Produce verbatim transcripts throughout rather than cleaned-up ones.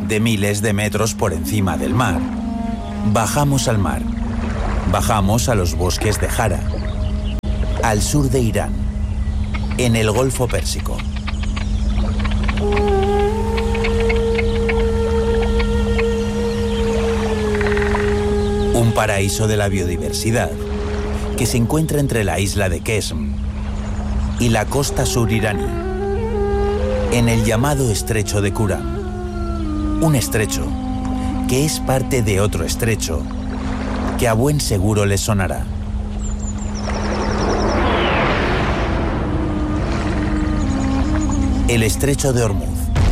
de miles de metros por encima del mar. Bajamos al mar. Bajamos a los bosques de Jara, al sur de Irán, en el Golfo Pérsico. Un paraíso de la biodiversidad que se encuentra entre la isla de Kesm y la costa sur iraní, en el llamado estrecho de Kuram. Un estrecho que es parte de otro estrecho que a buen seguro les sonará. El estrecho de Hormuz.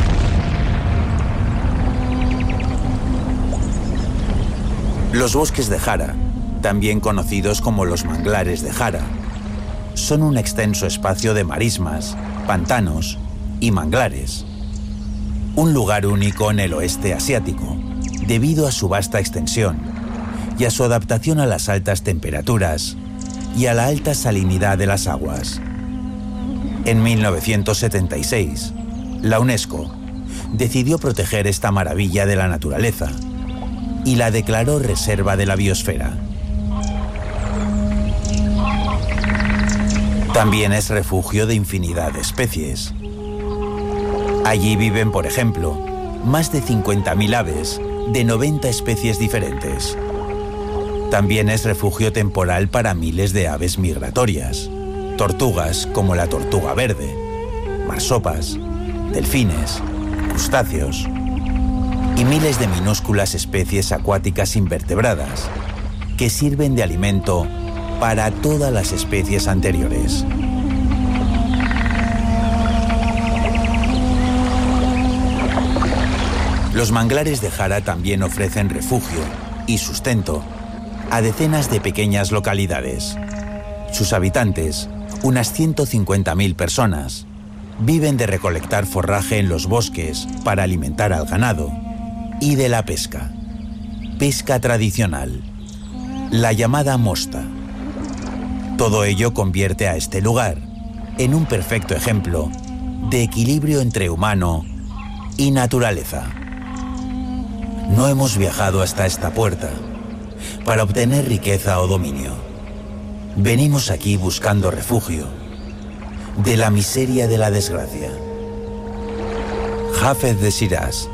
Los bosques de Jara, también conocidos como los manglares de Jara, son un extenso espacio de marismas, pantanos y manglares. Un lugar único en el oeste asiático, debido a su vasta extensión y a su adaptación a las altas temperaturas y a la alta salinidad de las aguas. En mil novecientos setenta y seis, la UNESCO decidió proteger esta maravilla de la naturaleza y la declaró Reserva de la Biosfera. También es refugio de infinidad de especies. Allí viven, por ejemplo, más de cincuenta mil aves de noventa especies diferentes. También es refugio temporal para miles de aves migratorias, tortugas como la tortuga verde, marsopas, delfines, crustáceos y miles de minúsculas especies acuáticas invertebradas que sirven de alimento para todas las especies anteriores. Los manglares de Jara también ofrecen refugio y sustento a decenas de pequeñas localidades. Sus habitantes, unas ciento cincuenta mil personas, viven de recolectar forraje en los bosques para alimentar al ganado y de la pesca. Pesca tradicional, la llamada mosta. Todo ello convierte a este lugar en un perfecto ejemplo de equilibrio entre humano y naturaleza. No hemos viajado hasta esta puerta para obtener riqueza o dominio. Venimos aquí buscando refugio de la miseria de la desgracia. Hafez de Shiraz.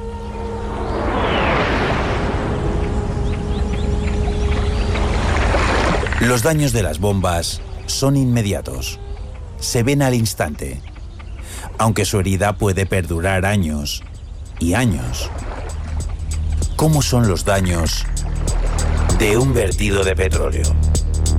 Los daños de las bombas son inmediatos. Se ven al instante, aunque su herida puede perdurar años y años. ¿Cómo son los daños de un vertido de petróleo?